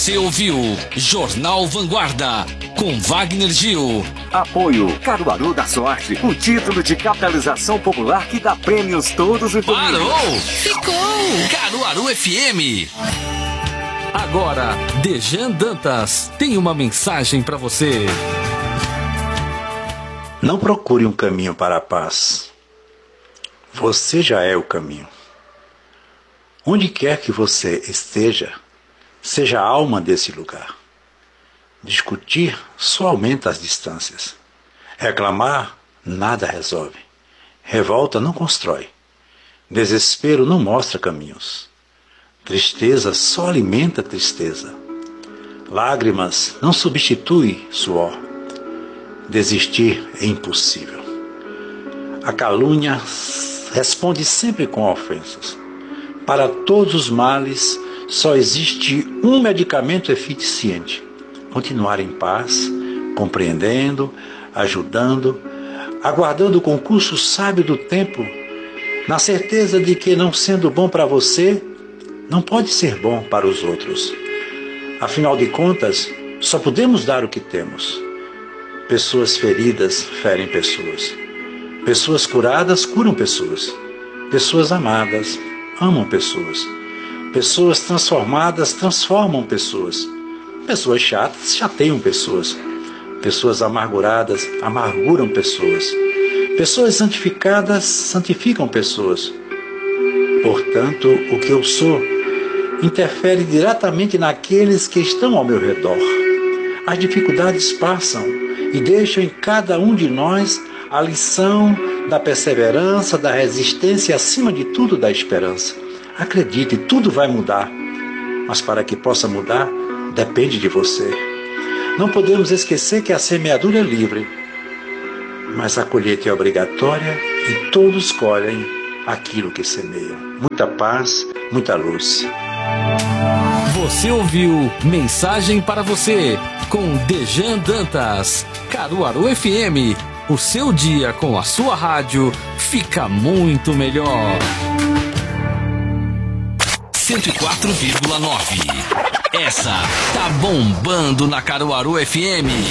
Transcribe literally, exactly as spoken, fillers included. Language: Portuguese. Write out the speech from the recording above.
Você ouviu Jornal Vanguarda com Wagner Gil. Apoio Caruaru da Sorte, o título de capitalização popular que dá prêmios todos os domingos. Parou! Ficou! Caruaru F M. Agora, Dejan Dantas tem uma mensagem para você. Não procure um caminho para a paz. Você já é o caminho. Onde quer que você esteja, seja a alma desse lugar. Discutir só aumenta as distâncias. Reclamar nada resolve. Revolta não constrói. Desespero não mostra caminhos. Tristeza só alimenta a tristeza. Lágrimas não substitui suor. Desistir é impossível. A calúnia responde sempre com ofensas. Para todos os males, só existe um medicamento eficiente: continuar em paz, compreendendo, ajudando, aguardando o concurso sábio do tempo, na certeza de que, não sendo bom para você, não pode ser bom para os outros. Afinal de contas, só podemos dar o que temos. Pessoas feridas ferem pessoas. Pessoas curadas curam pessoas. Pessoas amadas amam pessoas. Pessoas transformadas transformam pessoas. Pessoas chatas chateiam pessoas. Pessoas amarguradas amarguram pessoas. Pessoas santificadas santificam pessoas. Portanto, o que eu sou interfere diretamente naqueles que estão ao meu redor. As dificuldades passam e deixam em cada um de nós a lição da perseverança, da resistência e, acima de tudo, da esperança. Acredite, tudo vai mudar, mas para que possa mudar, depende de você. Não podemos esquecer que a semeadura é livre, mas a colheita é obrigatória e todos colhem aquilo que semeiam. Muita paz, muita luz. Você ouviu Mensagem para Você com Dejan Dantas. Caruaru F M. O seu dia com a sua rádio fica muito melhor. cento e quatro vírgula nove. Essa tá bombando na Caruaru F M.